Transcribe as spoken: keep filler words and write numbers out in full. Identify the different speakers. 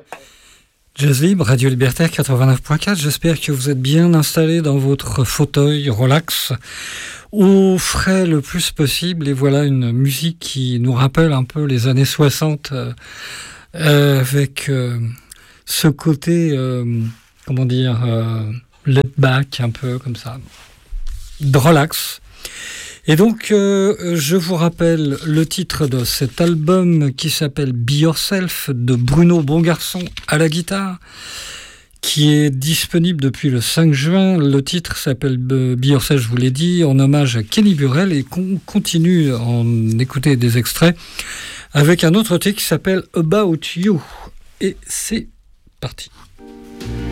Speaker 1: Jazz Libre, Radio Libertaire quatre-vingt-neuf point quatre. J'espère que vous êtes bien installés dans votre fauteuil relax, au frais le plus possible. Et voilà une musique qui nous rappelle un peu les années soixante, euh, euh, avec euh, ce côté, euh, comment dire, euh, laid back, un peu comme ça, de relax. Et donc, euh, je vous rappelle le titre de cet album qui s'appelle Be Yourself, de Bruno Bongarçon à la guitare, qui est disponible depuis le cinq juin. Le titre s'appelle Be Yourself, je vous l'ai dit, en hommage à Kenny Burrell, et qu'on continue à en écouter des extraits avec un autre titre qui s'appelle About You. Et c'est parti.